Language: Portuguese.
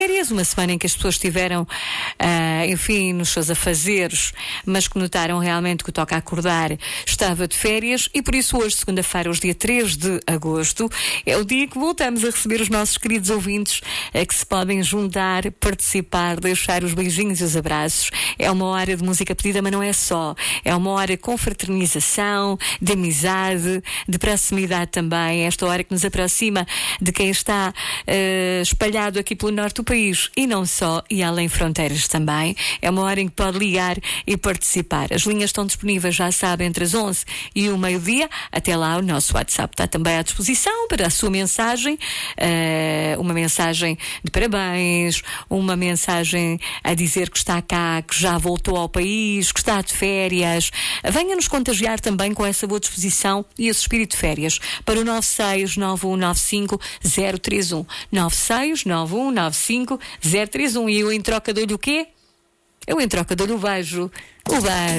uma semana em que as pessoas estiveram, enfim, nos seus afazeres, mas que notaram realmente que o Toca a Acordar estava de férias, e por isso hoje, segunda-feira, hoje dia 3 de agosto, é o dia que voltamos a receber os nossos queridos ouvintes, que se podem juntar, participar, deixar os beijinhos e os abraços. É uma hora de música pedida, mas não é só. É uma hora de confraternização, de amizade, de proximidade também. É esta hora que nos aproxima de quem está espalhado aqui pelo norte do país e não só, e além fronteiras também. É uma hora em que pode ligar e participar. As linhas estão disponíveis, já sabe, entre as 11 e o meio-dia. Até lá o nosso WhatsApp está também à disposição para a sua mensagem, uma mensagem de parabéns, uma mensagem a dizer que está cá, que já voltou ao país, que está de férias. Venha-nos contagiar também com essa boa disposição e esse espírito de férias para o 969195031. 969195031. E eu em troca dou-lhe o quê? Eu em troca dou-lhe o beijo. O beijo.